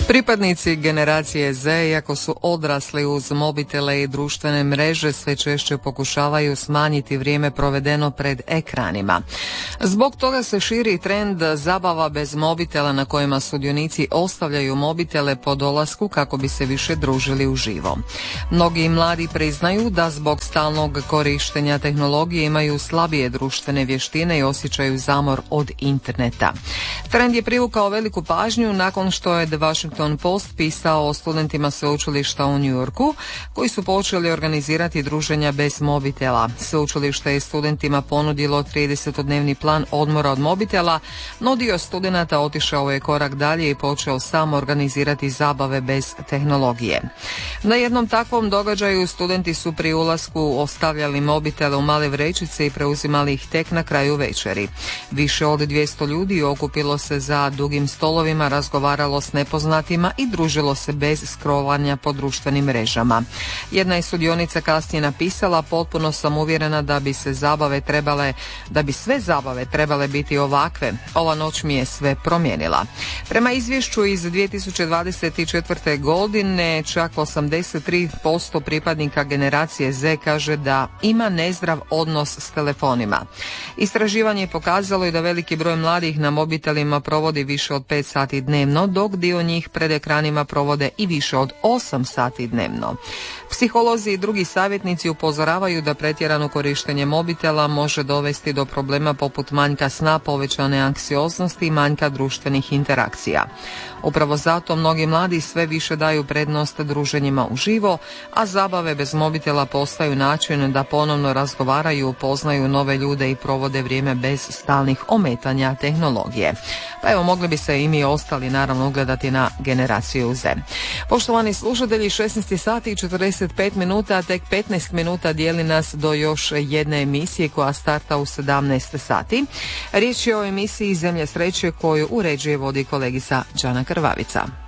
Pripadnici generacije Z, iako su odrasli uz mobitele i društvene mreže, sve češće pokušavaju smanjiti vrijeme provedeno pred ekranima. Zbog toga se širi trend zabava bez mobitela na kojima sudionici ostavljaju mobitele po dolasku kako bi se više družili uživo. Mnogi mladi priznaju da zbog stalnog korištenja tehnologije imaju slabije društvene vještine i osjećaju zamor od interneta. Trend je privukao veliku pažnju nakon što je The Washington Post pisao o studentima sveučilišta u New Yorku koji su počeli organizirati druženja bez mobitela. Sveučilište je studentima ponudilo 30-dnevni plan odmora od mobitela, no dio studenata otišao je korak dalje i počeo sam organizirati zabave bez tehnologije. Na jednom takvom događaju studenti su pri ulasku ostavljali mobitele u male vrećice i preuzimali ih tek na kraju večeri. Više od 200 ljudi okupilo se za dugim stolovima, razgovaralo s nepoznatima i družilo se bez scrollanja po društvenim mrežama. Jedna je sudionica kasnije napisala: potpuno sam uvjerena da bi sve zabave trebale biti ovakve. Ova noć mi je sve promijenila. Prema izvješću iz 2024. godine čak 83% pripadnika generacije Z kaže da ima nezdrav odnos s telefonima. Istraživanje je pokazalo i da veliki broj mladih na mobitelima provodi više od 5 sati dnevno, dok dio njih pred ekranima provode i više od 8 sati dnevno. Psiholozi i drugi savjetnici upozoravaju da pretjerano korištenje mobitela može dovesti do problema poput manjka sna, povećane anksioznosti i manjka društvenih interakcija. Upravo zato mnogi mladi sve više daju prednost druženjima uživo, a zabave bez mobitela postaju način da ponovno razgovaraju, upoznaju nove ljude i provode vrijeme bez stalnih ometanja tehnologije. Pa evo, mogli bi se i mi ostali naravno ugledati na generaciju Z. Poštovani slušatelji, 16 sati i 45 minuta, tek 15 minuta dijeli nas do još jedne emisije koja starta u 17 sati. Riječ je o emisiji Zemlja sreće koju uređuje i vodi kolegica Đana Krvavica.